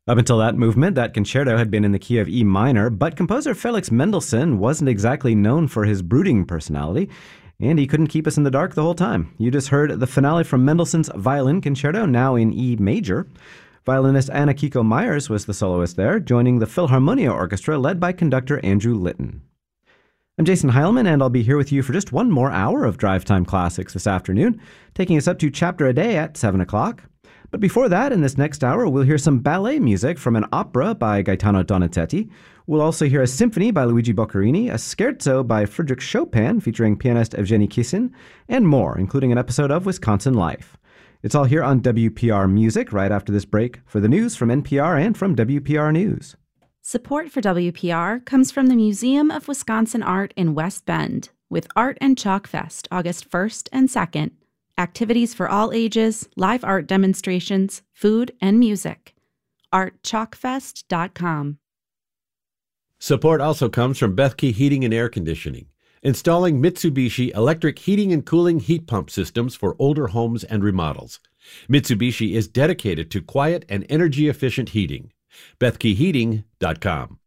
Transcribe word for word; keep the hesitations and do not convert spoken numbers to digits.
Up until that movement, that concerto had been in the key of E minor, but composer Felix Mendelssohn wasn't exactly known for his brooding personality, and he couldn't keep us in the dark the whole time. You just heard the finale from Mendelssohn's Violin Concerto, now in E major. Violinist Anna Kiko Myers was the soloist there, joining the Philharmonia Orchestra led by conductor Andrew Litton. I'm Jason Heilman, and I'll be here with you for just one more hour of Drive Time Classics this afternoon, taking us up to Chapter a Day at seven o'clock. But before that, in this next hour, we'll hear some ballet music from an opera by Gaetano Donizetti. We'll also hear a symphony by Luigi Boccherini, a scherzo by Frédéric Chopin featuring pianist Evgeny Kissin, and more, including an episode of Wisconsin Life. It's all here on W P R Music right after this break for the news from N P R and from W P R News. Support for W P R comes from the Museum of Wisconsin Art in West Bend with Art and Chalk Fest August first and second. Activities for all ages, live art demonstrations, food, and music. art chalk fest dot com. Support also comes from Bethke Heating and Air Conditioning, installing Mitsubishi electric heating and cooling heat pump systems for older homes and remodels. Mitsubishi is dedicated to quiet and energy-efficient heating. Bethke Heating dot com.